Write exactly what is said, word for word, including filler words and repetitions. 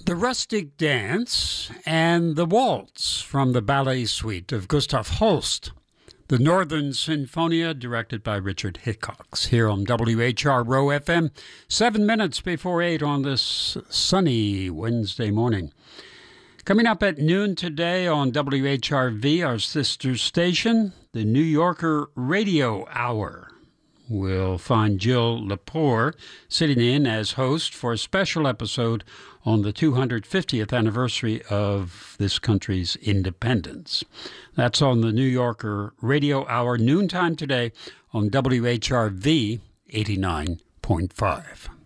The Rustic Dance and the Waltz from the ballet suite of Gustav Holst. The Northern Sinfonia, directed by Richard Hickox, here on W H R Row F M, seven minutes before eight on this sunny Wednesday morning. Coming up at noon today on W H R V, our sister station, the New Yorker Radio Hour. We'll find Jill Lepore sitting in as host for a special episode on the two hundred fiftieth anniversary of this country's independence. That's on the New Yorker Radio Hour, noontime today on W H R V eighty-nine point five.